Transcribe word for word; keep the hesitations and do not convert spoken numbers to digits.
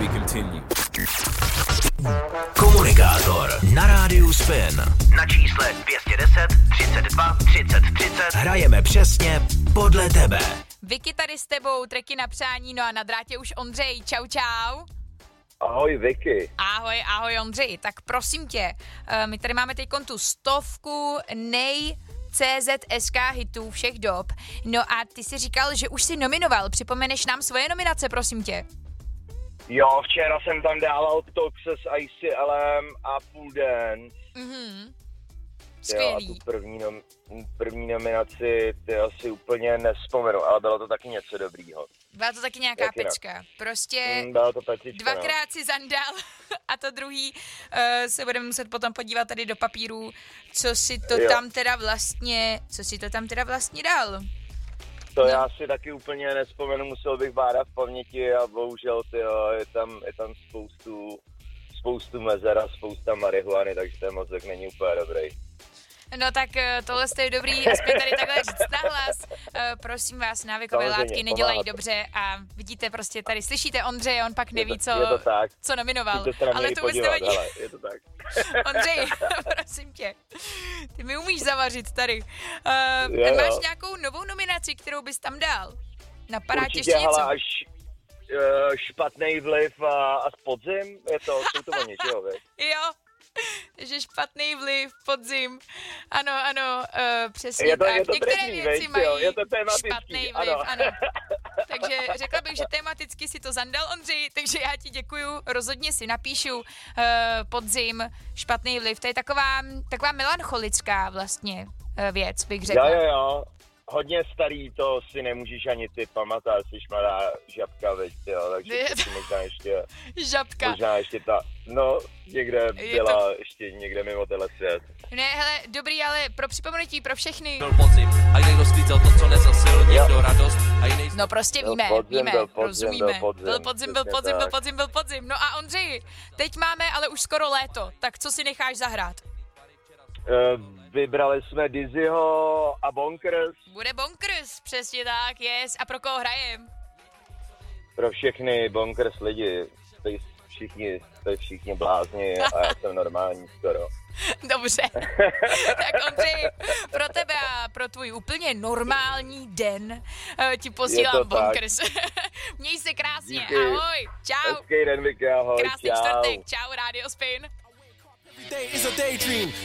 be continued. Komunikátor na rádiu Spin. Na čísle dvě stě deset třicet dva třicet třicet hrajeme přesně podle tebe. Vicky tady s tebou, treky na přání, no a na drátě už Ondřej. Čau, čau. Ahoj Vicky. Ahoj, ahoj Ondřej. Tak prosím tě, my tady máme teď tu stovku nej C Z S K hitů všech dob. No a ty jsi říkal, že už jsi nominoval. Připomeneš nám svoje nominace, prosím tě. Jo, včera jsem tam dával Toxes, I C L M a Pool Dance. Mhm. Jo, a tu první, nom, první nominaci ty asi úplně nespomenu, ale bylo to taky něco dobrýho. Byla to taky nějaká Jak pecka. jinak? Prostě mm, byla to petička, dvakrát no. si zandal a to druhý uh, se budeme muset potom podívat tady do papíru, co si to Jo. tam teda vlastně, co si to tam teda vlastně dal. To No. já si taky úplně nespomenu, musel bych bádat v paměti a bohužel tyjo, je tam, je tam spoustu, spoustu mezer a spousta marihuany, takže ten mozek není úplně dobrý. No tak uh, tohle je dobrý, aspoň tady takhle říct nahlas. Uh, prosím vás, návykové Samozřejmě, látky nedělají pomáhá to. dobře a vidíte prostě tady, slyšíte Ondřeje, on pak neví, je to, co, je to tak. co nominoval. Jděte se na mě Ale i to vůbec podívat, nevadí. hele, je to tak. Ondřej, prosím tě, ty mi umíš zavařit tady. Uh, Jo, jo. máš nějakou novou nominaci, kterou bys tam dal? Napadá tě Určitě, ještě něco? hele, až uh, špatný vliv a, a podzim, je to, jsou to oni, že jo, viď? Jo, takže špatný vliv, podzim. Ano, ano, uh, přesně Je to- tak. je to Některé trefný, věci veď, mají jo, je to tematický, špatný vliv, ano. ano. Takže řekla bych, že tematicky si to zandal, Ondřej, takže já ti děkuju, rozhodně si napíšu uh, podzim, špatný vliv. To je taková, taková melancholická vlastně uh, věc, bych řekla. Jo, jo, jo. Hodně starý, to si nemůžeš ani ty pamatovat, jsi mladá žabka, veď, jo, takže Je- to si možná ještě, Žabka. možná ještě ta, no, někde Je byla, to- ještě někde mimo tenhle svět. Ne, hele, dobrý, ale pro připomenutí, pro všechny. Byl podzim a někdo sklízel to, co nezasil, někdo radost a jiný... No prostě Byl víme, podzim, víme, byl podzim, rozumíme. byl podzim, byl podzim, byl přesně podzim, byl tak. podzim, byl podzim. No a Ondřej, teď máme ale už skoro léto, tak co si necháš zahrát? Uh, vybrali jsme Dizzyho a Bonkers Bude Bonkers, přesně tak, yes. A pro koho hrajem? pro všechny Bonkers lidi, jste všichni, jste všichni blázni a já jsem normální skoro. Dobře. Tak Ondřej, pro tebe a pro tvůj úplně normální den eh, ti Je posílám to tak. Bonkers. Měj se krásně, Díky. ahoj, čau. Hezký den, Vicky, ahoj, Krásný čau. čtvrtek, čau, Radio Spin. Every day is a daydream.